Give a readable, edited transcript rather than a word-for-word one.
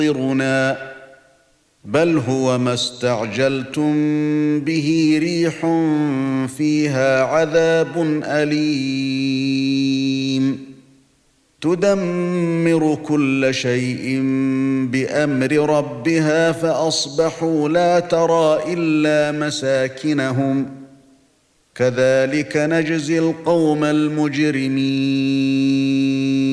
يُمْطِرُنَا بَلْ هُوَ مَا اسْتَعْجَلْتُمْ بِهِ رِيحٌ فِيهَا عَذَابٌ أَلِيمٌ تُدَمِّرُ كُلَّ شَيْءٍ بِأَمْرِ رَبِّهَا فَأَصْبَحُوا لَا تَرَىٰ إِلَّا مَسَاكِنَهُمْ كَذَلِكَ نَجْزِي الْقَوْمَ الْمُجْرِمِينَ